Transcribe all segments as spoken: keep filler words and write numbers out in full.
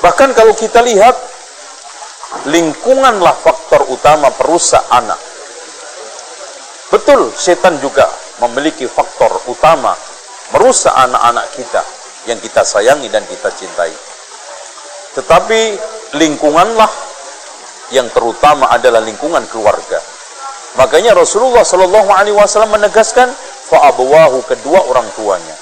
Bahkan kalau kita lihat, lingkunganlah faktor utama perusak anak. Betul, setan juga memiliki faktor utama merusak anak-anak kita yang kita sayangi dan kita cintai. Tetapi lingkunganlah yang terutama adalah lingkungan keluarga. Makanya Rasulullah Shallallahu Alaihi Wasallam menegaskan, fa'abawahu, kedua orang tuanya,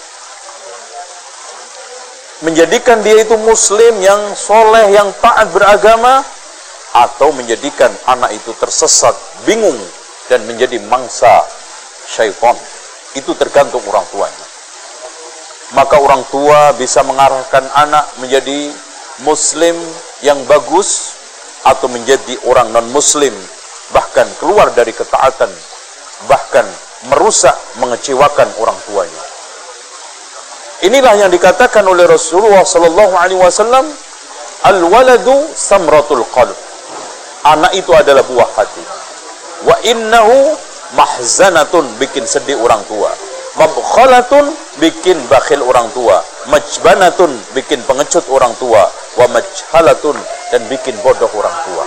menjadikan dia itu muslim yang soleh, yang taat beragama, atau menjadikan anak itu tersesat, bingung, dan menjadi mangsa syaitan. Itu tergantung orang tuanya. Maka orang tua bisa mengarahkan anak menjadi muslim yang bagus, atau menjadi orang non-muslim, bahkan keluar dari ketaatan, bahkan merusak, mengecewakan orang tuanya. Inilah yang dikatakan oleh Rasulullah Sallallahu Alaihi Wasallam, al-waladu samratul qalb. Anak itu adalah buah hati. Wa innahu mahzanatun, bikin sedih orang tua. Mabkhalatun, bikin bakhil orang tua. Majbanatun, bikin pengecut orang tua. Wa majhalatun, dan bikin bodoh orang tua.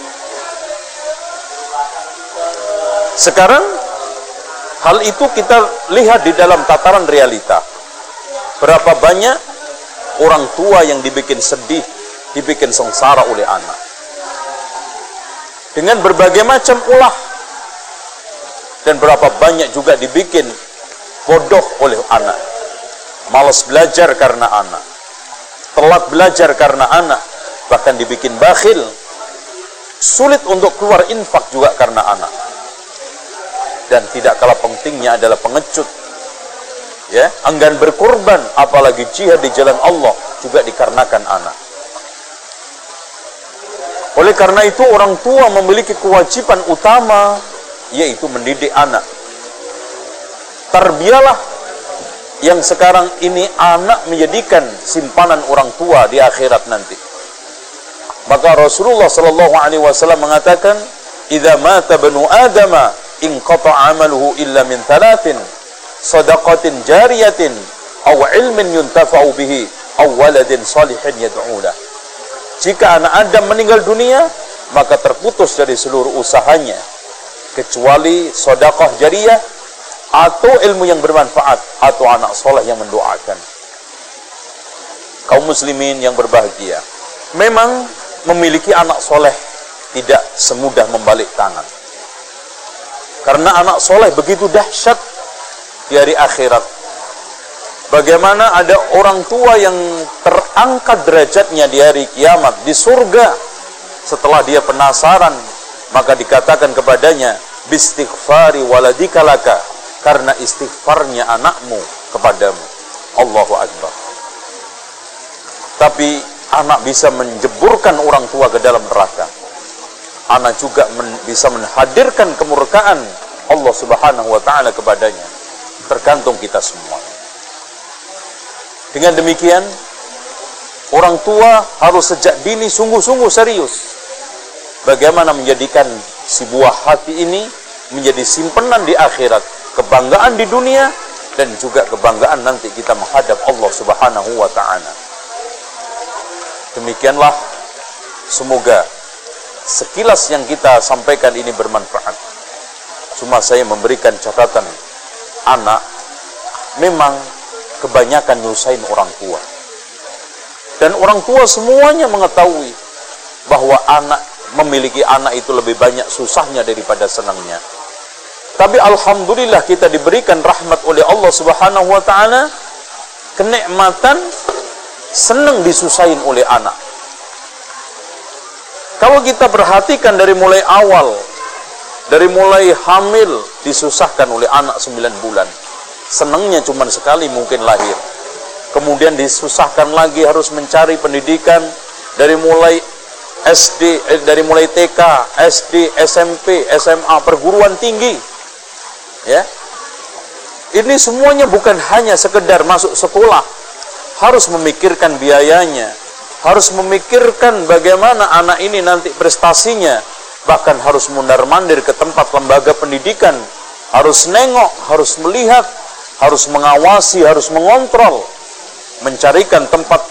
Sekarang hal itu kita lihat di dalam tataran realita. Berapa banyak orang tua yang dibikin sedih, dibikin sengsara oleh anak dengan berbagai macam ulah, dan berapa banyak juga dibikin bodoh oleh anak, malas belajar karena anak, telat belajar karena anak, bahkan dibikin bakhil, sulit untuk keluar infak juga karena anak. Dan tidak kalah pentingnya adalah pengecut, ya, enggan berkorban, apalagi jihad di jalan Allah, juga dikarenakan anak. Oleh karena itu orang tua memiliki kewajiban utama, yaitu mendidik anak. Tarbiyahlah yang sekarang ini anak menjadikan simpanan orang tua di akhirat nanti. Maka Rasulullah Sallallahu Alaihi Wasallam mengatakan, "Idza mata banu Adama inqata'a amaluhu illa min thalathin, sadaqatin jariyatin, aw ilmin yuntafa'u bihi, aw waladin salihin yad'u lah." Jika anak Adam meninggal dunia, maka terputus dari seluruh usahanya, kecuali sedekah jariyah, atau ilmu yang bermanfaat, atau anak soleh yang mendoakan. Kaum muslimin yang berbahagia, memang memiliki anak soleh tidak semudah membalik tangan. Karena anak soleh begitu dahsyat di hari akhirat. Bagaimana ada orang tua yang terangkat derajatnya di hari kiamat, di surga. Setelah dia penasaran, maka dikatakan kepadanya, bistighfari waladika laka, karena istighfarnya anakmu kepadamu. Allahu Akbar. Tapi anak bisa menjeburkan orang tua ke dalam neraka. Anak juga men, bisa menghadirkan kemurkaan Allah Subhanahu wa Ta'ala kepadanya. Tergantung kita semua. Dengan demikian, orang tua harus sejak dini sungguh-sungguh serius bagaimana menjadikan si buah hati ini menjadi simpanan di akhirat, kebanggaan di dunia, dan juga kebanggaan nanti kita menghadap Allah Subhanahu wa Ta'ala. Demikianlah, semoga sekilas yang kita sampaikan ini bermanfaat. Cuma saya memberikan catatan, anak memang kebanyakan nyusahin orang tua. Dan orang tua semuanya mengetahui bahwa anak memiliki anak itu lebih banyak susahnya daripada senangnya. Tapi alhamdulillah kita diberikan rahmat oleh Allah Subhanahu wa Ta'ala, kenikmatan senang disusahin oleh anak. Kalau kita perhatikan dari mulai awal, dari mulai hamil disusahkan oleh anak sembilan bulan. Senangnya cuma sekali mungkin lahir. Kemudian disusahkan lagi harus mencari pendidikan dari mulai S D, eh, dari mulai T K, S D, S M P, S M A, perguruan tinggi. Ya. Ini semuanya bukan hanya sekedar masuk sekolah. Harus memikirkan biayanya, harus memikirkan bagaimana anak ini nanti prestasinya, bahkan harus mundar-mandir ke tempat lembaga pendidikan, harus nengok, harus melihat, harus mengawasi, harus mengontrol, mencarikan tempat